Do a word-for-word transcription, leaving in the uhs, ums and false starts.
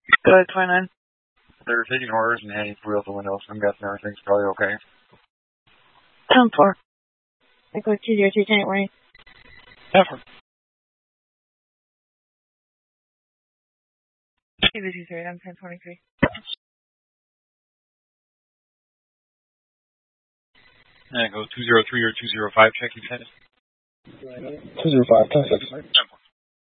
Go ahead, twenty-nine. They're taking orders and handing through out the windows. I'm guessing everything's probably okay. ten four. I go two zero two, ten warning. ten four. two two three, I'm ten twenty-three. And I go two zero three or two zero five, check you said. two zero five, ten six.